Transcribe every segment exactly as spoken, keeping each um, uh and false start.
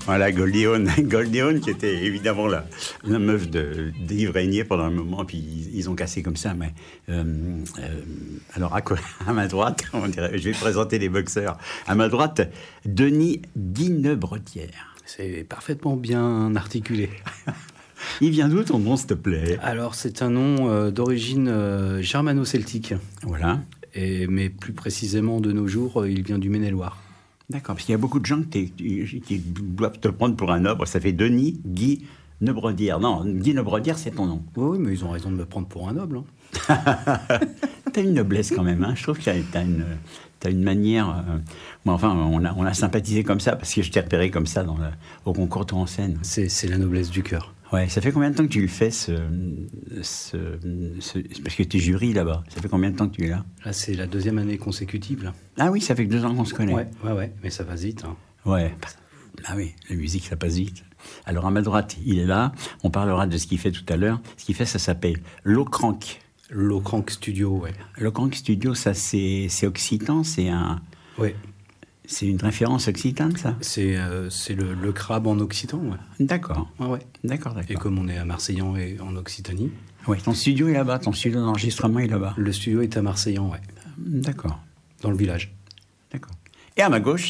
Voilà, Goldie Hawn. Goldie Hawn, qui était évidemment la, la meuf de, d'Yves Régnier pendant un moment, puis ils, ils ont cassé comme ça. Mais euh, euh, alors, à, quoi, à ma droite, on dirait, je vais présenter les boxeurs. À ma droite, Denis Dinebrodière. C'est parfaitement bien articulé. Il vient d'où ton nom, s'il te plaît? Alors, c'est un nom euh, d'origine euh, germano-celtique. Voilà. Et, mais plus précisément, de nos jours, euh, il vient du Maine-et-Loire. D'accord, parce qu'il y a beaucoup de gens qui, qui doivent te prendre pour un noble. Ça fait Denis Guy Nebrodière. Non, Guy Nebrodière, c'est ton nom. Oui, mais ils ont raison de me prendre pour un noble. Hein. T'as une noblesse quand même. Hein. Je trouve que t'as une, t'as une manière... Euh, bon, enfin, on a, on a sympathisé comme ça, parce que je t'ai repéré comme ça dans le, au concours Tour en Seine. C'est, c'est la noblesse du cœur. Ouais, ça fait combien de temps que tu le fais, ce, ce, ce, parce que tu es jury là-bas. Ça fait combien de temps que tu es là? Là, c'est la deuxième année consécutive. Là. Ah oui, ça fait que deux ans qu'on se connaît. Ouais, ouais, ouais, mais ça passe vite. Hein. Ouais. Ah oui, la musique, ça passe vite. Alors, à ma droite, il est là. On parlera de ce qu'il fait tout à l'heure. Ce qu'il fait, ça s'appelle Locrank. Locrank Studio, ouais. Locrank Studio, ça, c'est, c'est occitan, c'est un... Ouais. C'est une référence occitane, ça? C'est, euh, c'est le, le crabe en occitan, ouais. D'accord. Ouais, ouais. D'accord, d'accord. Et comme on est à Marseillan et en Occitanie. Oui, ton studio est là-bas, ton studio d'enregistrement est là-bas. Le studio est à Marseillan, ouais. D'accord. Dans le village. D'accord. Et à ma gauche,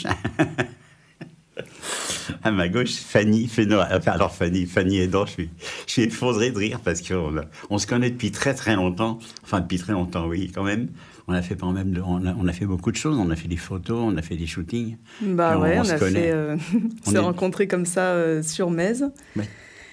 à ma gauche, Fanny Fénora. Enfin, alors Fanny, Fanny Aidant, je suis, je suis effondré de rire parce qu'on on se connaît depuis très très longtemps. Enfin, depuis très longtemps, oui, quand même. On a fait pas même de, on, a, on a fait beaucoup de choses. On a fait des photos, on a fait des shootings. Bah on, ouais, on, on a connaît. fait, euh, on s'est est... rencontrés comme ça euh, sur Metz. Ouais.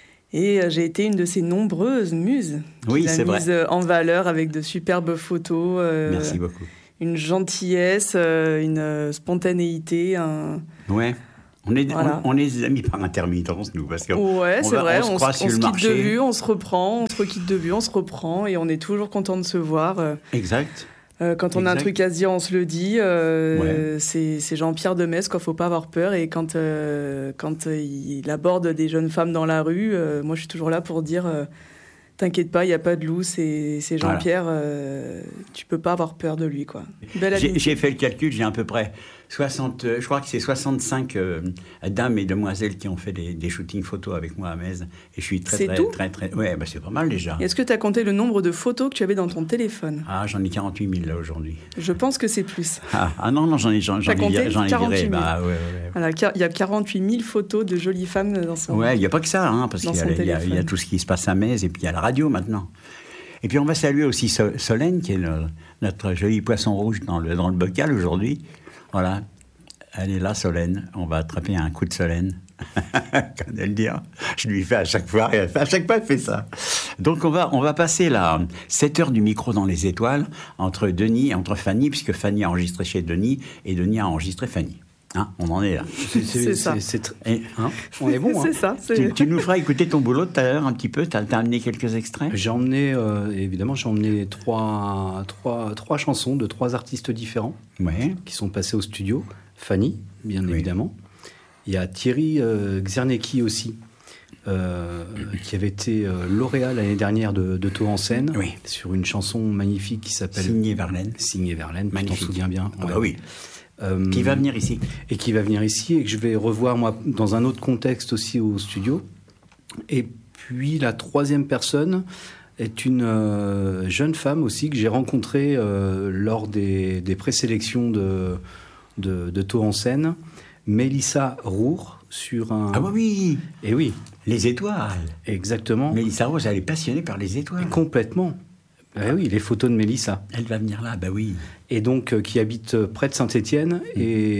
Et euh, j'ai été une de ces nombreuses muses. Oui, c'est vrai. Mise euh, en valeur avec de superbes photos. Euh, Merci beaucoup. Une gentillesse, euh, une euh, spontanéité. Un... Ouais. On est, voilà. on, on est des amis par intermittence, nous, parce que ouais, on c'est va, vrai. on se on, croise on sur se le quitte marché. de vue, on se reprend, on se requitte de vue, on se reprend, et on est toujours content de se voir. Euh, exact. Euh, quand on exact. a un truc à se dire, on se le dit. Euh, ouais. c'est, c'est Jean-Pierre de Metz, quoi. Faut pas avoir peur. Et quand euh, quand euh, il aborde des jeunes femmes dans la rue, euh, moi, je suis toujours là pour dire. Euh, T'inquiète pas, il n'y a pas de loup, c'est, c'est Jean-Pierre, voilà. euh, tu peux pas avoir peur de lui, quoi. Belle j'ai, j'ai fait le calcul, j'ai à peu près soixante, je crois que c'est soixante-cinq euh, dames et demoiselles qui ont fait des, des shootings photos avec moi à Metz. Et je suis très, c'est très, tout très, très, très, ouais, bah c'est pas mal déjà. Et est-ce que tu as compté le nombre de photos que tu avais dans ton téléphone? Ah, j'en ai quarante-huit mille là aujourd'hui. Je pense que c'est plus. Ah, ah non, non, j'en ai, j'en, j'en ai, compté j'en ai viré. Bah, ouais, ouais, ouais. Voilà, il y a quarante-huit mille photos de jolies femmes dans son Ouais, il n'y a pas que ça, hein, parce qu'il y a, y, a, y a tout ce qui se passe à Metz et puis il y a la radio maintenant. Et puis on va saluer aussi Solène, qui est le, notre joli poisson rouge dans le, dans le bocal aujourd'hui. Voilà, elle est là, Solène. On va attraper un coup de Solène. Quand elle dit, je lui fais à chaque fois, et à chaque fois elle fait ça. Donc on va, on va passer là, sept heures du micro dans les étoiles, entre Denis et entre Fanny, puisque Fanny a enregistré chez Denis, et Denis a enregistré Fanny. Hein, on en est là. C'est, c'est, c'est ça. C'est, c'est, et, hein, on est bon. c'est hein. ça. C'est... Tu, tu nous feras écouter ton boulot tout à l'heure un petit peu. T'as, t'as amené quelques extraits. J'ai emmené, euh, évidemment, j'ai emmené trois, trois, trois chansons de trois artistes différents ouais. qui sont passés au studio. Fanny, bien oui. évidemment. Il y a Thierry euh, Czernecki aussi, euh, qui avait été euh, lauréat l'année dernière de, de Tour en Seine oui. sur une chanson magnifique qui s'appelle Signé Verlaine. Signé Verlaine. Tu t'en souviens bien. Ah ouais. bah oui. Euh, qui va venir ici. Et qui va venir ici et que je vais revoir, moi, dans un autre contexte aussi au studio. Et puis, la troisième personne est une euh, jeune femme aussi que j'ai rencontrée euh, lors des, des présélections de, de, de Tour en Seine. Mélissa Roure, sur un... Ah bah oui. Et oui. Les étoiles. Exactement. Mélissa Roure, elle est passionnée par les étoiles. Et complètement. Ah oui, les photos de Mélissa. Elle va venir là, bah oui. Et donc, euh, qui habite près de Saint-Étienne mmh.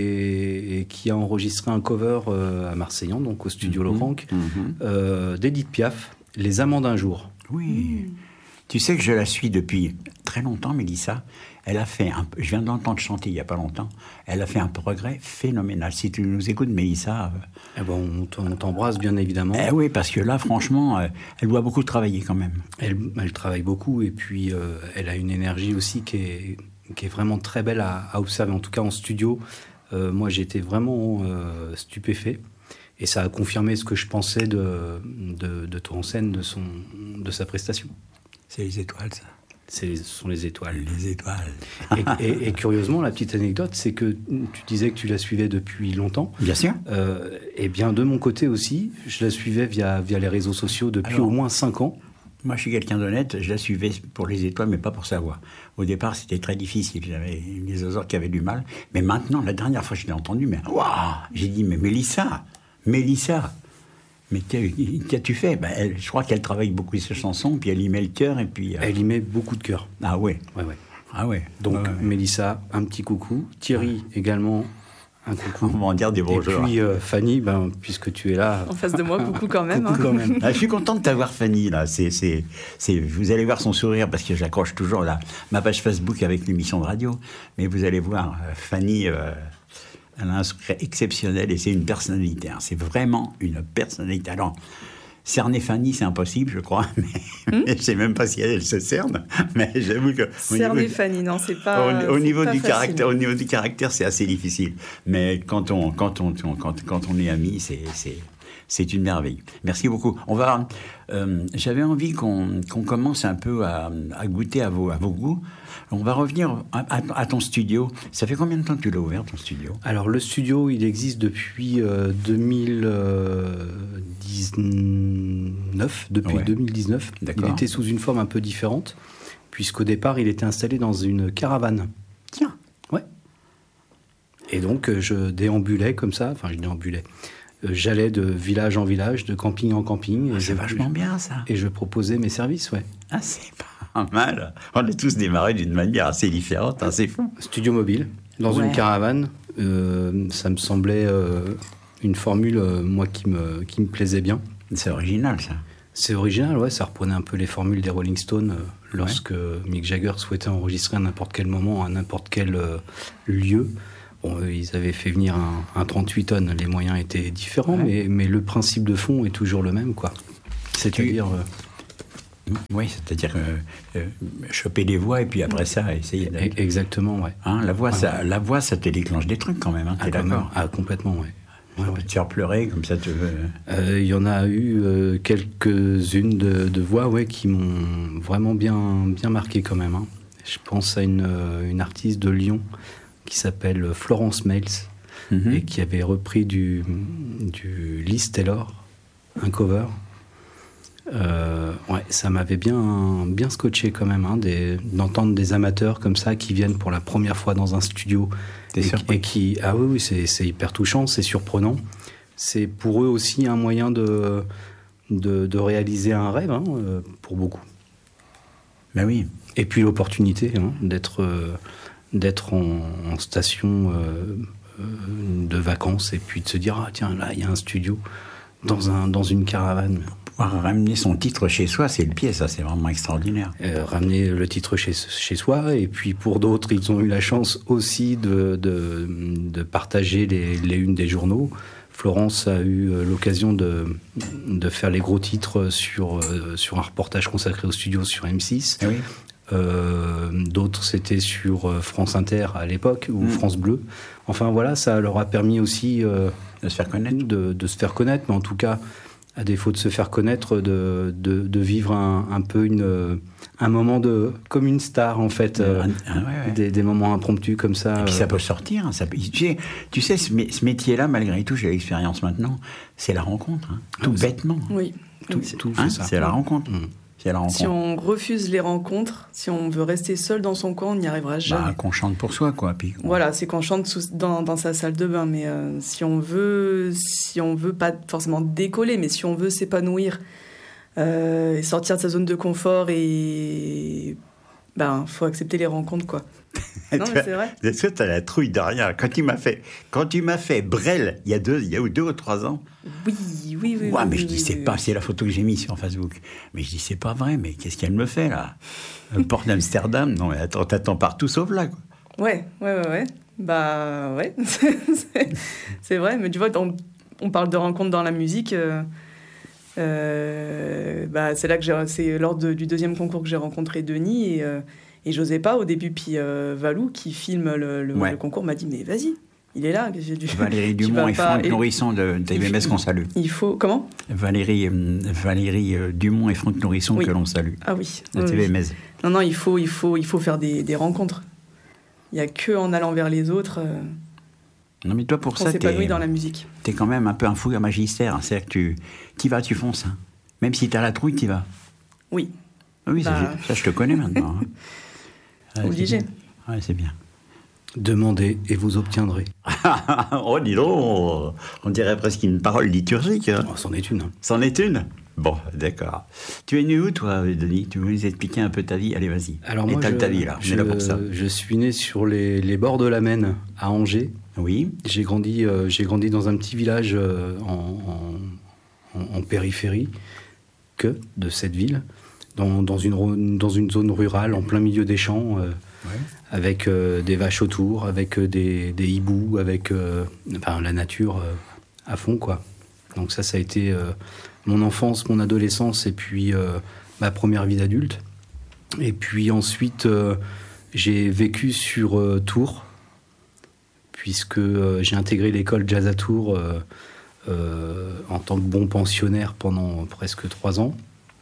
et, et qui a enregistré un cover euh, à Marseillan, donc au studio mmh. Locrank, mmh. euh, d'Edith Piaf, Les Amants d'un jour. Oui. Mmh. Tu sais que je la suis depuis très longtemps, Mélissa. Elle a fait, un, je viens de l'entendre chanter il n'y a pas longtemps, elle a fait un progrès phénoménal. Si tu nous écoutes, Mélissa... Euh... Eh ben, on t'embrasse, bien évidemment. Eh oui, parce que là, franchement, euh, elle doit beaucoup travailler quand même. Elle, elle travaille beaucoup, et puis euh, elle a une énergie aussi qui est, qui est vraiment très belle à, à observer. En tout cas, en studio, euh, moi, j'ai été vraiment euh, stupéfait. Et ça a confirmé ce que je pensais de, de, de Tour en Seine, de, son, de sa prestation. C'est les étoiles, ça. C'est, ce sont les étoiles. Les étoiles. et, et, et curieusement, la petite anecdote, c'est que tu disais que tu la suivais depuis longtemps. Bien sûr. Euh, et bien, de mon côté aussi, je la suivais via, via les réseaux sociaux depuis Alors, au moins cinq ans. Moi, je suis quelqu'un d'honnête. Je la suivais pour les étoiles, mais pas pour sa voix. Au départ, c'était très difficile. J'avais des oiseaux qui avaient du mal. Mais maintenant, la dernière fois que je l'ai entendue, mais waouh, j'ai dit, mais Mélissa, Mélissa. Mais qu'as-tu fait? Ben, elle, je crois qu'elle travaille beaucoup ses chansons, puis elle y met le cœur, et puis... Euh... Elle y met beaucoup de cœur. Ah ouais. Ouais, ouais. Ah ouais. Donc, ouais, ouais. Mélissa, un petit coucou. Thierry, ouais. également, un coucou. On va en dire des bonjours. Et puis, euh, Fanny, ben, puisque tu es là... En face de moi, coucou quand même. Coucou hein. quand même. Ah, je suis content de t'avoir, Fanny, là. C'est, c'est, c'est, vous allez voir son sourire, parce que j'accroche toujours là, ma page Facebook avec l'émission de radio. Mais vous allez voir, euh, Fanny... Euh, elle a un secret exceptionnel et c'est une personnalité. Hein. C'est vraiment une personnalité. Alors, cerner Fanny, c'est impossible, je crois. Mais, hmm? mais je ne sais même pas si elle, elle se cerne. Mais j'avoue que... Cerner Fanny, non, c'est pas Au, au, c'est niveau, pas du caractère, au facile. niveau du caractère, c'est assez difficile. Mais quand on, quand on, quand, quand on est amis, c'est... c'est C'est une merveille. Merci beaucoup. On va. Euh, j'avais envie qu'on, qu'on commence un peu à, à goûter à vos, à vos goûts. On va revenir à, à, à ton studio. Ça fait combien de temps que tu l'as ouvert, ton studio? Alors, le studio, il existe depuis euh, deux mille dix-neuf. Depuis ouais. deux mille dix-neuf. D'accord. Il était sous une forme un peu différente, puisqu'au départ, il était installé dans une caravane. Tiens. Ouais. Et donc, je déambulais comme ça. Enfin, je déambulais. J'allais de village en village, de camping en camping. Ah, c'est vachement bien, ça. Et je proposais mes services, ouais. Ah, c'est pas mal. On a tous démarré d'une manière assez différente, hein, c'est fou. Studio mobile, dans ouais. une caravane. Euh, ça me semblait euh, une formule, euh, moi, qui me, qui me plaisait bien. C'est original, ça. C'est original, ouais. Ça reprenait un peu les formules des Rolling Stones euh, lorsque ouais. Mick Jagger souhaitait enregistrer à n'importe quel moment, à n'importe quel euh, lieu. Bon, ils avaient fait venir un, un trente-huit tonnes, les moyens étaient différents, ouais. mais, mais le principe de fond est toujours le même, quoi. C'est-à-dire... Euh... Oui, c'est-à-dire euh, euh, choper des voix et puis après ça, essayer de... Exactement, ouais. Hein, la, voix, ouais, ça, ouais. la voix, ça te déclenche des trucs quand même, hein, t'es ah, d'accord? Ah, complètement, ouais. Ça ouais, peut ouais. te faire pleurer, comme ça tu veux... Il euh, y en a eu euh, quelques-unes de, de voix ouais, qui m'ont vraiment bien, bien marqué quand même. Hein. Je pense à une, une artiste de Lyon qui s'appelle Florence Mails, mm-hmm. et qui avait repris du, du Liz Taylor, un cover. Euh, ouais, ça m'avait bien, bien scotché quand même, hein, des, d'entendre des amateurs comme ça qui viennent pour la première fois dans un studio et, et qui... Ah oui, oui c'est, c'est hyper touchant, c'est surprenant. C'est pour eux aussi un moyen de, de, de réaliser un rêve, hein, pour beaucoup. Ben oui. Et puis l'opportunité, hein, d'être... Euh, d'être en, en station euh, euh, de vacances et puis de se dire ah tiens là il y a un studio dans un dans une caravane. Pouvoir ramener son titre chez soi, c'est le pied, ça, c'est vraiment extraordinaire. Euh, ramener le titre chez chez soi et puis pour d'autres ils ont eu la chance aussi de de, de partager les, les unes des journaux. Florence a eu l'occasion de de faire les gros titres sur euh, sur un reportage consacré au studio sur M six. Ah oui. Euh, d'autres c'était sur France Inter à l'époque ou mmh. France Bleu. Enfin voilà, ça leur a permis aussi euh, de se faire connaître, de, de se faire connaître, mais en tout cas, à défaut de se faire connaître, de, de, de vivre un, un peu une, un moment de comme une star en fait, euh, ah, ouais, ouais. Des, des moments impromptus comme ça. Et puis ça peut sortir. Ça peut, tu sais, tu sais ce, ce métier-là, malgré tout, j'ai l'expérience maintenant, c'est la rencontre, hein, tout ah, bêtement. Oui. Tout, c'est, tout hein, ça. C'est la rencontre. Mmh. Si on refuse les rencontres, si on veut rester seul dans son coin, on n'y arrivera jamais. Bah, qu'on chante pour soi, quoi. Puis on... Voilà, c'est qu'on chante sous, dans, dans sa salle de bain. Mais euh, si on veut, si on veut pas forcément décoller, mais si on veut s'épanouir euh, et sortir de sa zone de confort, et ben, faut accepter les rencontres, quoi. Non, mais c'est vrai. Est-ce que tu as la trouille de rien? Quand tu m'as fait, quand tu m'as fait Brel, il y a deux, il y a deux ou trois ans. Oui, oui, oui. Ouais, oui, mais oui, je dis, oui, c'est oui, pas, oui. c'est la photo que j'ai mise sur Facebook. Mais je dis, c'est pas vrai, mais qu'est-ce qu'elle me fait, là? Porte d'Amsterdam? Non, mais attends, t'attends partout sauf là, quoi. Ouais, ouais, ouais, ouais. Bah, ouais. c'est, c'est vrai, mais tu vois, on, on parle de rencontres dans la musique. Euh, euh, bah, c'est là que j'ai, c'est lors de, du deuxième concours que j'ai rencontré Denis et. Euh, Et j'osais pas au début, puis euh, Valou, qui filme le, le, ouais. le concours, m'a dit « Mais vas-y, il est là. J'ai dû, Valérie Dumont et Franck Nourrisson de T V M S qu'on salue. Il faut... Comment Valérie, Valérie Dumont et Franck Nourrisson oui. que l'on salue. Ah oui. De oui, T V M S. Oui. Non, non, il faut, il faut, il faut faire des, des rencontres. Il n'y a qu'en allant vers les autres... Euh... Non, mais toi, pour on ça, t'es dans la musique. T'es quand même un peu un fou à magistère. Hein. C'est-à-dire que tu y vas, tu fonces. Hein. Même si t'as la trouille, t'y vas. Oui. Oui, bah... ça, ça, je te connais maintenant. Hein. Ouais, obligé. Oui, c'est bien. Demandez et vous obtiendrez. Oh, dis donc, on dirait presque une parole liturgique. Hein. Oh, c'en est une. C'en est une. Bon, d'accord. Tu es né où, toi, Denis? Tu veux nous expliquer un peu ta vie? Allez, vas-y. Alors moi, étale je, ta vie, là. On je, est là pour ça. Je suis né sur les, les bords de la Maine, à Angers. Oui. J'ai grandi, euh, j'ai grandi dans un petit village euh, en, en, en périphérie que de cette ville, dans, dans, une, dans une zone rurale, en plein milieu des champs, euh, ouais. avec euh, des vaches autour, avec euh, des, des hiboux, avec euh, enfin, la nature euh, à fond, quoi. Donc ça, ça a été... Euh, mon enfance, mon adolescence, et puis euh, ma première vie d'adulte. Et puis ensuite, euh, j'ai vécu sur euh, Tours, puisque euh, j'ai intégré l'école Jazz à Tours euh, euh, en tant que bon pensionnaire pendant presque trois ans.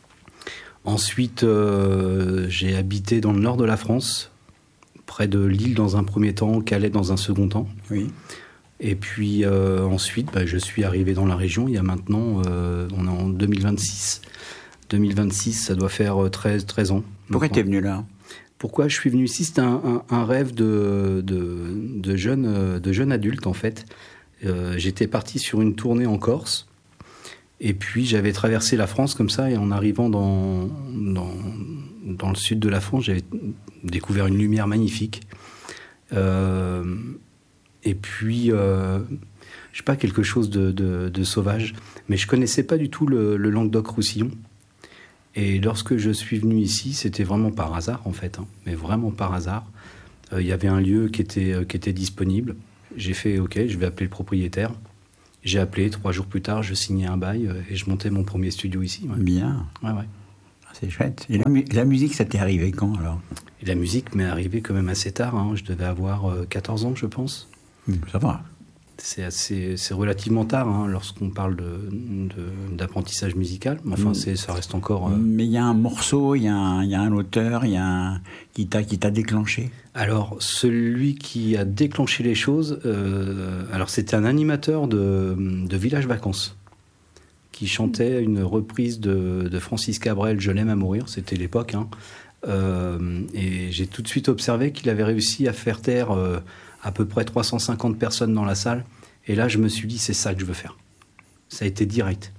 Ensuite, euh, j'ai habité dans le nord de la France, près de Lille dans un premier temps, Calais dans un second temps. Oui. Et puis euh, ensuite, bah, je suis arrivé dans la région il y a maintenant, euh, on est en deux mille vingt-six. deux mille vingt-six, ça doit faire treize, treize ans. Pourquoi tu es venu là? Pourquoi je suis venu ici? C'était un, un, un rêve de, de, de, jeune, de jeune adulte, en fait. Euh, j'étais parti sur une tournée en Corse. Et puis, j'avais traversé la France comme ça. Et en arrivant dans, dans, dans le sud de la France, j'avais découvert une lumière magnifique. Euh... Et puis, euh, je sais pas, quelque chose de, de, de sauvage. Mais je connaissais pas du tout le, le Languedoc-Roussillon. Et lorsque je suis venu ici, c'était vraiment par hasard, en fait. Hein, mais vraiment par hasard. Il euh, y avait un lieu qui était, euh, qui était disponible. J'ai fait, OK, je vais appeler le propriétaire. J'ai appelé, trois jours plus tard, je signais un bail euh, et je montais mon premier studio ici. Ouais. Bien. Ouais, ouais. C'est chouette. Et la, la musique, ça t'est arrivé quand, alors? Et la musique m'est arrivée quand même assez tard. Hein. Je devais avoir euh, quatorze ans, je pense. Ça va. C'est, assez, c'est relativement tard hein, lorsqu'on parle de, de, d'apprentissage musical. Mais enfin, c'est, ça reste encore... Euh... Mais il y a un morceau, il y, y a un auteur y a un, qui, t'a, qui t'a déclenché? Alors, celui qui a déclenché les choses, euh, alors c'était un animateur de, de Village Vacances qui chantait une reprise de, de Francis Cabrel, Je l'aime à mourir, c'était l'époque. Hein. Euh, et j'ai tout de suite observé qu'il avait réussi à faire taire... Euh, à peu près trois cent cinquante personnes dans la salle. Et là, je me suis dit, c'est ça que je veux faire. Ça a été direct.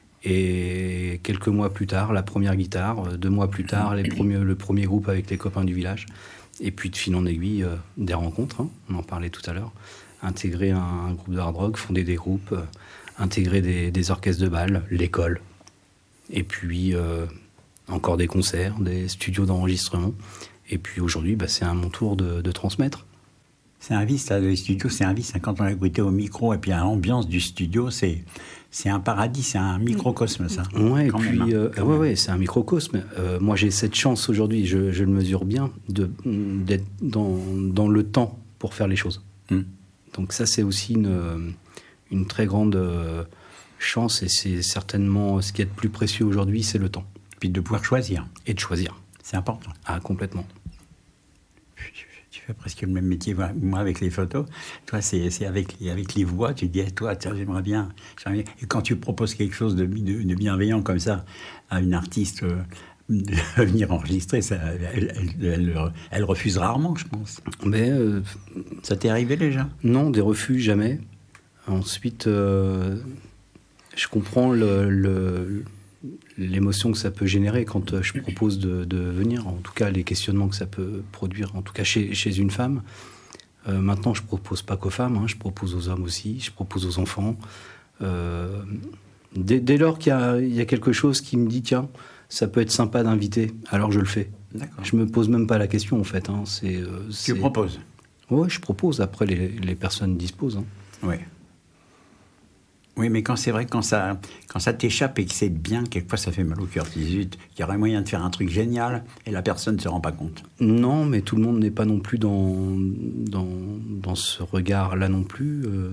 Et quelques mois plus tard, la première guitare. Deux mois plus tard, les premiers, le premier groupe avec les copains du village. Et puis, de fil en aiguille, euh, des rencontres. Hein, on en parlait tout à l'heure. Intégrer un, un groupe de hard rock, fonder des groupes, euh, intégrer des, des orchestres de bal, l'école. Et puis, euh, encore des concerts, des studios d'enregistrement. Et puis, aujourd'hui, bah, c'est à mon tour de, de transmettre. C'est un vice, là, le studio, c'est un vice. Quand on a goûté au micro et puis à l'ambiance du studio, c'est, c'est un paradis, c'est un microcosme, ça. Ouais, et puis, même, euh, ouais, ouais, c'est un microcosme. Euh, moi, j'ai cette chance aujourd'hui, je, je le mesure bien, de, d'être dans, dans le temps pour faire les choses. Mm. Donc ça, c'est aussi une, une très grande chance et c'est certainement ce qui est le plus précieux aujourd'hui, c'est le temps. Puis de pouvoir choisir. Et de choisir. C'est important. Ah, complètement. Tu fais presque le même métier, moi, avec les photos. Toi, c'est, c'est avec, les, avec les voix. Tu dis, toi, tiens, j'aimerais bien, j'aimerais bien. Et quand tu proposes quelque chose de, de, de bienveillant comme ça à une artiste euh, de venir enregistrer, ça, elle, elle, elle, elle refuse rarement, je pense. Mais euh, ça t'est arrivé déjà? Non, des refus, jamais. Ensuite, euh, je comprends le... le l'émotion que ça peut générer quand je propose de, de venir, en tout cas les questionnements que ça peut produire, en tout cas chez, chez une femme. Euh, maintenant, je ne propose pas qu'aux femmes, hein, je propose aux hommes aussi, je propose aux enfants. Euh, dès, dès lors qu'il y a, il y a quelque chose qui me dit, tiens, ça peut être sympa d'inviter, alors je le fais. D'accord. Je ne me pose même pas la question, en fait. Hein, c'est, euh, tu proposes? Oui, je propose, après les, les personnes disposent. Hein. Oui. Oui, mais quand c'est vrai, quand ça, quand ça t'échappe et que c'est bien, quelquefois ça fait mal au cœur. Tu dis, zut, il y aurait moyen de faire un truc génial et la personne ne se rend pas compte. Non, mais tout le monde n'est pas non plus dans, dans, dans ce regard-là non plus. Euh,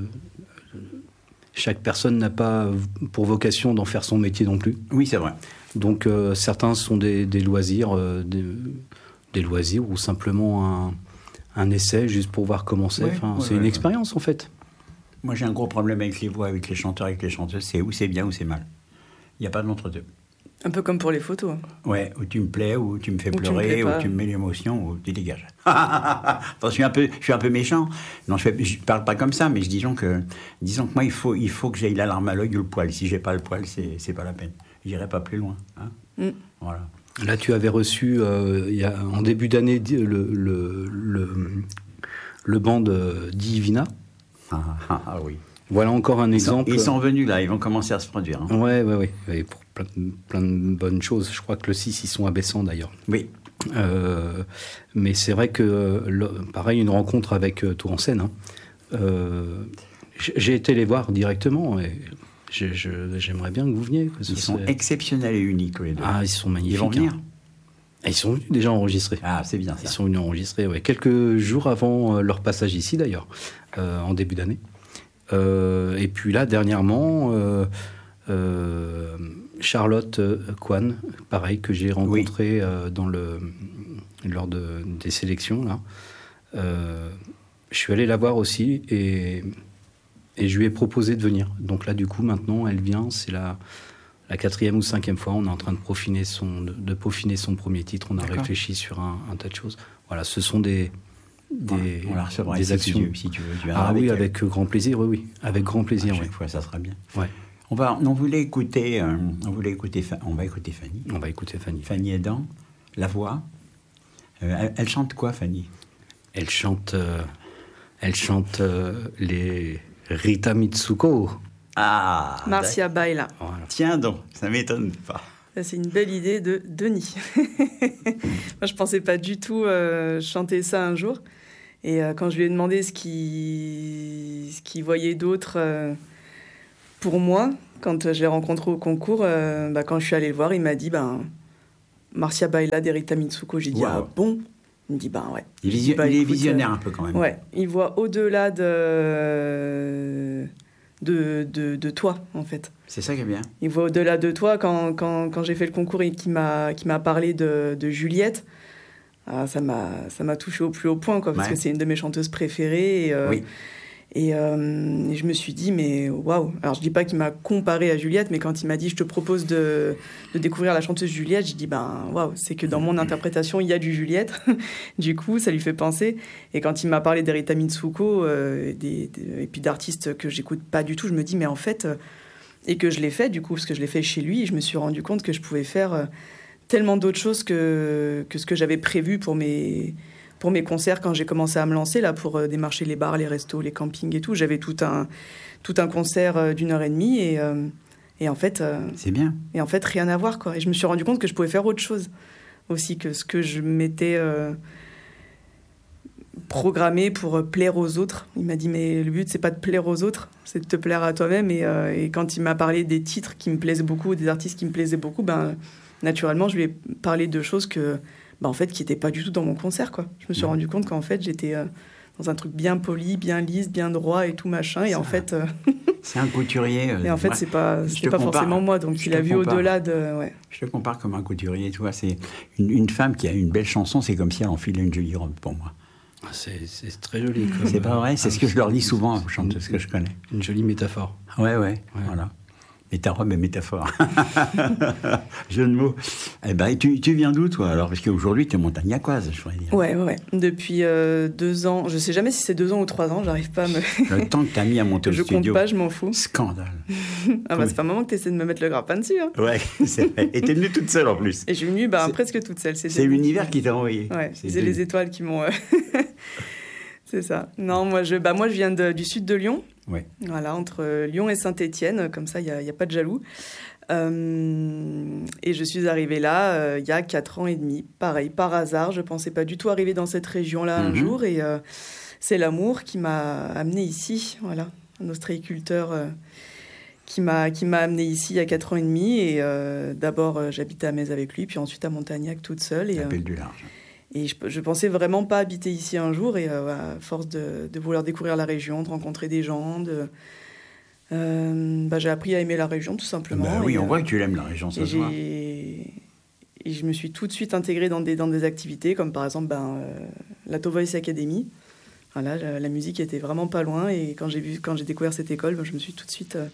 chaque personne n'a pas pour vocation d'en faire son métier non plus. Oui, c'est vrai. Donc euh, certains sont des, des loisirs, euh, des, des loisirs ou simplement un, un essai juste pour voir comment c'est. Ouais, enfin, ouais, c'est ouais, une ouais. expérience en fait. Moi, j'ai un gros problème avec les voix, avec les chanteurs, avec les chanteuses. C'est où c'est bien ou c'est mal. Il n'y a pas d'entre-deux. Un peu comme pour les photos. Hein. Ouais, où tu me plais, où tu me fais ou pleurer, où tu me mets l'émotion, où tu dégages. Attends, je suis un peu, je suis un peu méchant. Non, je ne parle pas comme ça, mais je disons que, disons que moi, il faut, il faut que j'aie la larme à l'œil ou le poil. Si j'ai pas le poil, c'est, c'est pas la peine. J'irai pas plus loin. Hein. Mm. Voilà. Là, tu avais reçu, euh, il y a, en début d'année, le, le, le, le band de Divina. Ah, ah, ah oui. Voilà encore un ils exemple. Sont, ils sont venus là, ils vont commencer à se produire. Hein. Ouais, ouais, ouais, ouais. Pour plein, plein de bonnes choses. Je crois que le six, ils sont à Bessan d'ailleurs. Oui. Euh, mais c'est vrai que, le, pareil, une rencontre avec euh, Tour en Scène. Hein. Euh, j'ai été les voir directement et je, je, j'aimerais bien que vous veniez. Ils sont serait... exceptionnels et uniques, les deux. Ah, ils sont magnifiques. Ils vont venir. Hein. Ils sont venus déjà enregistrés. Ah, c'est bien ça. Ils sont venus enregistrer, ouais, quelques jours avant leur passage ici d'ailleurs, euh, en début d'année. Euh, et puis là, dernièrement, euh, euh, Charlotte Kwan, pareil, que j'ai rencontré oui. euh, dans le, lors de, des sélections. Là. Euh, je suis allé la voir aussi et, et je lui ai proposé de venir. Donc là, du coup, maintenant, elle vient. C'est la, la quatrième ou cinquième fois. On est en train de peaufiner son, de, de peaufiner son premier titre. On a D'accord. réfléchi sur un, un tas de choses. Voilà, ce sont des... Des, on la recevra des si actions. Tu, si tu veux, tu ah avec oui, elle. avec grand plaisir, oui, oui, avec grand plaisir. À chaque oui. fois, ça sera bien. Ouais. On va, on voulait écouter, euh, on voulait écouter, on va écouter Fanny. On va écouter Fanny. Fanny aidant, la voix. Euh, elle, elle chante quoi, Fanny? Elle chante, euh, elle chante euh, les Rita Mitsuko. Ah. Marcia Baila. Voilà. Tiens donc, ça m'étonne pas. Ça, c'est une belle idée de Denis. Moi, je pensais pas du tout euh, chanter ça un jour. Et euh, quand je lui ai demandé ce qu'il, ce qu'il voyait d'autre euh, pour moi, quand je l'ai rencontré au concours, euh, bah, quand je suis allée le voir, il m'a dit ben, Marcia Baila d'Erita Mitsuko. J'ai dit wow. Ah bon? Il me dit ben ouais. Il, visio- bah, il écoute, est visionnaire euh, un peu quand même. Ouais, il voit au-delà de, de, de, de toi en fait. C'est ça qui est bien. Il voit au-delà de toi. Quand, quand, quand j'ai fait le concours et qu'il m'a, qu'il m'a parlé de, de Juliette, ah, ça, m'a, ça m'a touché au plus haut point, quoi, parce ouais. que c'est une de mes chanteuses préférées. Et, euh, oui. et, euh, et je me suis dit, mais waouh! Alors, je ne dis pas qu'il m'a comparé à Juliette, mais quand il m'a dit, je te propose de, de découvrir la chanteuse Juliette, je dis, ben waouh, c'est que dans mon interprétation, il y a du Juliette. Du coup, ça lui fait penser. Et quand il m'a parlé d'Erita Mitsuko, euh, des, des, et puis d'artistes que j'écoute pas du tout, je me dis, mais en fait... Euh, et que je l'ai fait, du coup, parce que je l'ai fait chez lui, et je me suis rendu compte que je pouvais faire euh, tellement d'autres choses que, que ce que j'avais prévu pour mes, pour mes concerts quand j'ai commencé à me lancer, là, pour euh, démarcher les bars, les restos, les campings et tout. J'avais tout un, tout un concert euh, d'une heure et demie, et, euh, et en fait... Euh, c'est bien. Et en fait, rien à voir, quoi. Et je me suis rendu compte que je pouvais faire autre chose, aussi, que ce que je m'étais... Euh, programmé pour plaire aux autres. Il m'a dit, mais le but, c'est pas de plaire aux autres, c'est de te plaire à toi-même. Et, euh, et quand il m'a parlé des titres qui me plaisaient beaucoup, des artistes qui me plaisaient beaucoup, ben, naturellement, je lui ai parlé de choses que, ben, en fait, qui n'étaient pas du tout dans mon concert, quoi. Je me suis ouais. rendu compte qu'en fait, j'étais euh, dans un truc bien poli, bien lisse, bien droit et tout machin. Et ça, en fait... Euh... c'est un couturier. Euh, et en fait, ouais. c'est pas, c'est pas forcément moi. Donc, il a vu compare. Au-delà de... Ouais. Je te compare comme un couturier, tu vois. C'est une, une femme qui a une belle chanson, c'est comme si elle enfilait une jolie robe pour moi. C'est, c'est très joli. Comme... C'est pas vrai, c'est ah, ce que je leur dis souvent aux chanteuses que je connais. Une jolie métaphore. Ouais, ouais, ouais. Voilà. Et ta robe est métaphore. Jeu de mots. Eh ben, tu, tu viens d'où, toi, alors? Parce qu'aujourd'hui, tu es montagnacoise, je pourrais dire. Ouais, ouais, ouais. Depuis euh, deux ans, je sais jamais si c'est deux ans ou trois ans, j'arrive pas à me... Le temps que tu as mis à monter au je studio. Je compte pas, je m'en fous. Scandale. Ah bah, c'est pas un moment que tu essaies de me mettre le grappin dessus. Hein. Ouais, c'est vrai. Et tu es venue toute seule, en plus. Et je suis venue bah, presque toute seule. C'est, c'est l'univers qui t'a envoyé. Ouais, c'est, c'est les étoiles qui m'ont... Euh... C'est ça. Non, moi je, bah, moi, je viens de, du sud de Lyon. Ouais. Voilà, entre Lyon et Saint-Étienne. Comme ça, il n'y a, a pas de jaloux. Euh, et je suis arrivée là euh, il y a quatre ans et demi. Pareil, par hasard. Je ne pensais pas du tout arriver dans cette région-là mm-hmm. un jour. Et euh, c'est l'amour qui m'a amenée ici. Voilà, un ostréiculteur euh, qui m'a, qui m'a amenée ici il y a quatre ans et demi. Et euh, d'abord, euh, j'habitais à Metz avec lui, puis ensuite à Montagnac toute seule. Et, La Belle euh, du Large. Et je, je pensais vraiment pas habiter ici un jour. Et euh, à force de, de vouloir découvrir la région, de rencontrer des gens, de, euh, bah, j'ai appris à aimer la région, tout simplement. Bah, oui, et, on euh, voit que tu l'aimes, la région, ça se voit. Et je me suis tout de suite intégrée dans des, dans des activités, comme par exemple ben, euh, la To Voice Academy. Voilà, la, la musique était vraiment pas loin. Et quand j'ai, vu, quand j'ai découvert cette école, ben, je me suis tout de suite euh,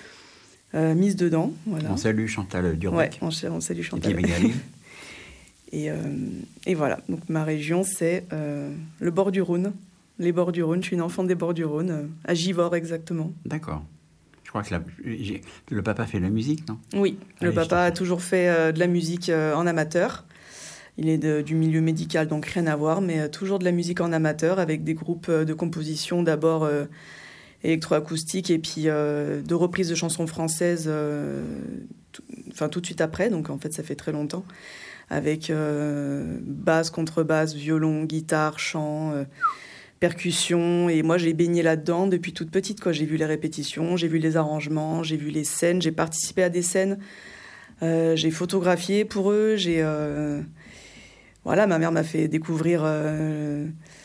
euh, mise dedans. Voilà. On salue Chantal Durbec. Ouais, on, on salue Chantal. Et puis Magali. et, euh, et voilà, donc ma région, c'est euh, le bord du Rhône. Les bords du Rhône, je suis une enfant des bords du Rhône, euh, à Givors exactement. D'accord. Je crois que la, le papa fait de la musique, non ? Oui, Allez, le papa a toujours fait euh, de la musique euh, en amateur. Il est de, du milieu médical, donc rien à voir, mais euh, toujours de la musique en amateur avec des groupes euh, de composition, d'abord euh, électroacoustique et puis euh, de reprises de chansons françaises, euh, tout, enfin tout de suite après, donc en fait ça fait très longtemps, avec euh, basse, contrebasse, violon, guitare, chant... Euh, percussion, et moi j'ai baigné là-dedans depuis toute petite, quoi. J'ai vu les répétitions, j'ai vu les arrangements, j'ai vu les scènes, j'ai participé à des scènes, euh, j'ai photographié pour eux, j'ai euh... voilà, ma mère m'a fait découvrir euh,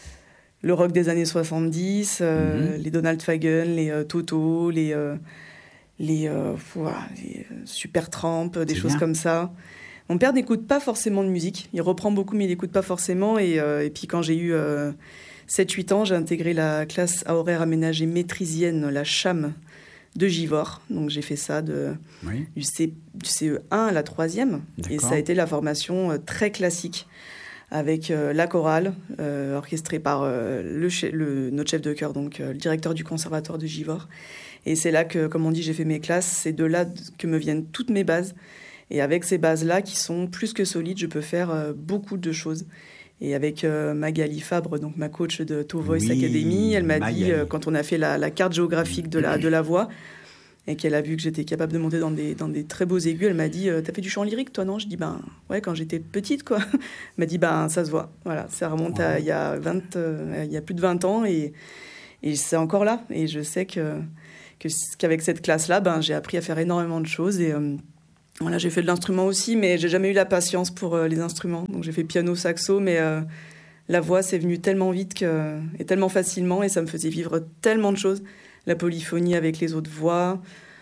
le rock des années soixante-dix, euh, mm-hmm. les Donald Fagen, les euh, Toto, les euh, les, euh, voilà, les euh, Supertramp, des C'est choses bien. Comme ça. Mon père n'écoute pas forcément de musique, il reprend beaucoup mais il n'écoute pas forcément, et, euh, et puis quand j'ai eu euh, sept huit ans, j'ai intégré la classe à horaire aménagé maîtrisienne, la CHAM de Givors. Donc j'ai fait ça de, oui. du, C, du C E un à la troisième. Et ça a été la formation euh, très classique, avec euh, la chorale, euh, orchestrée par euh, le, le, notre chef de chœur, donc euh, le directeur du conservatoire de Givors. Et c'est là que, comme on dit, j'ai fait mes classes. C'est de là que me viennent toutes mes bases. Et avec ces bases-là, qui sont plus que solides, je peux faire euh, beaucoup de choses. Et avec euh, Magali Fabre, donc ma coach de To Voice oui, Academy, elle m'a Magali. dit, euh, quand on a fait la, la carte géographique de la, de la voix, et qu'elle a vu que j'étais capable de monter dans des, dans des très beaux aigus, elle m'a dit euh, « T'as fait du chant lyrique, toi, non ?» Je dis « Ben, ouais, quand j'étais petite, quoi. » Elle m'a dit « Ben, ça se voit. » Voilà, ça remonte ouais. à il y a vingt, euh, il y a plus de vingt ans, et, et c'est encore là. Et je sais que, que, qu'avec cette classe-là, ben, j'ai appris à faire énormément de choses, et... Euh, Voilà, j'ai fait de l'instrument aussi, mais j'ai jamais eu la patience pour euh, les instruments. Donc j'ai fait piano, saxo, mais euh, la voix, c'est venu tellement vite que, et tellement facilement, et ça me faisait vivre tellement de choses. La polyphonie avec les autres voix,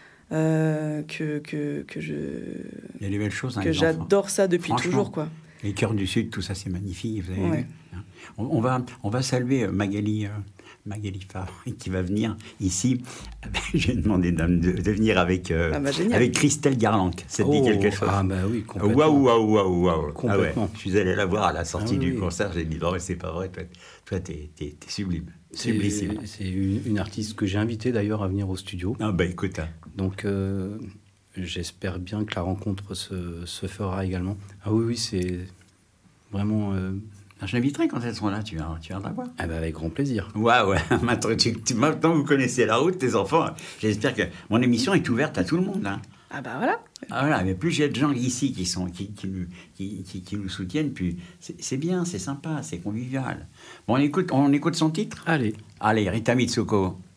euh, que, que, que je... Il y a des belles choses, hein, que j'adore ça depuis toujours, quoi. Les chœurs du Sud, tout ça, c'est magnifique, vous avez ouais. vu. On, on, va, on va saluer Magali... Euh... Magali Fabre, qui va venir ici. J'ai demandé de, de venir avec, euh, ah bah avec Christelle Garland. Ça te oh, dit quelque chose ? Ah bah oui, complètement. Waouh, waouh, waouh, waouh. Complètement. Ah ouais. Je suis allé la voir à la sortie ah du oui. concert. J'ai dit, non, c'est pas vrai. Toi, toi t'es, t'es, t'es sublime. Sublissime. C'est, c'est une, une artiste que j'ai invitée d'ailleurs à venir au studio. Ah bah écoute. Hein. Donc, euh, j'espère bien que la rencontre se, se fera également. Ah oui, oui, c'est vraiment... Euh, Je l'inviterai quand elles seront là, tu viendras, tu viendras voir. Ah bah avec grand plaisir. Ouais, ouais. Maintenant, tu, tu, maintenant, vous connaissez la route, tes enfants. J'espère que mon émission est ouverte à tout le monde. Hein. Ah bah voilà. Ah voilà, mais plus il y a de gens ici qui, sont, qui, qui, nous, qui, qui, qui nous soutiennent, plus c'est, c'est bien, c'est sympa, c'est convivial. Bon, on écoute, on écoute son titre ? Allez. Allez, Rita Mitsuko.